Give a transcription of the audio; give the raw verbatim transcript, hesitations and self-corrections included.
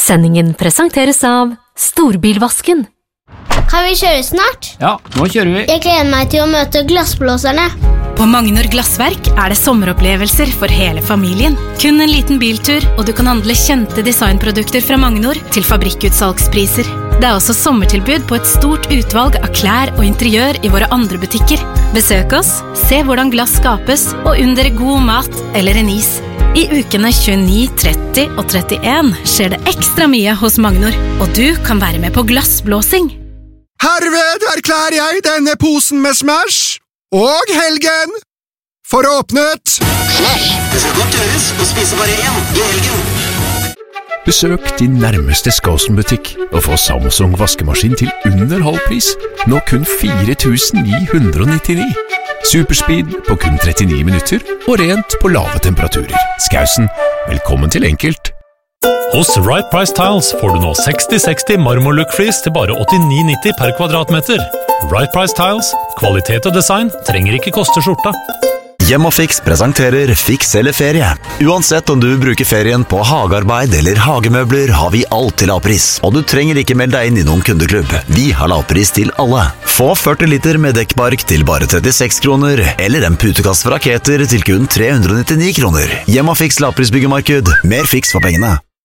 Sendingen presenteres av Storbilvasken. Kan vi kjøre snart? Ja, nå kjører vi. Jeg gleder meg til å møte glassblåserne. På Magnor Glassverk er det sommeropplevelser for hele familien. Kun en liten biltur, og du kan handle kjente designprodukter fra Magnor til fabrikkutsalgspriser. Det er også sommertilbud på et stort utvalg av klær og interiør i våre andre butikker. Besøk oss, se hvordan glass skapes, og under god mat eller en is. I ukene tjueni, tretti og trettien skjer det ekstra mye hos Magnor, og du kan være med på glassblåsing. Herved erklærer jeg denne posen med Smash og helgen for åpnet. Smash, det skal godt gjøres å spise bare én i helgen. Besøk din nærmeste Skåsen-butikk og få Samsung vaskemaskin til under halv pris, nå kun fire tusen ni hundre nittini. Superspeed på kun trettini minutter og rent på lave temperaturer. Skausen, velkommen til enkelt. Hos Right Price Tiles får du nå seksti seksti marmorlook-flis til bare åttini nitti per kvadratmeter. Right Price Tiles, kvalitet og design trenger ikke koste skjorta. Hjemmefix presenterer Fiks eller ferie. Uansett om du bruker ferien på hagearbeid eller hagemøbler, har vi alt til lavpris. Og du trenger ikke melde deg inn i noen kundeklubb. Vi har lavpris til alle. Få førti liter med dekkbark til bare trettiseks kroner, eller en putekast fra Raketer til kun tre hundre nittini kroner. Hjemmefix lavprisbyggemarked. Mer fiks for pengene.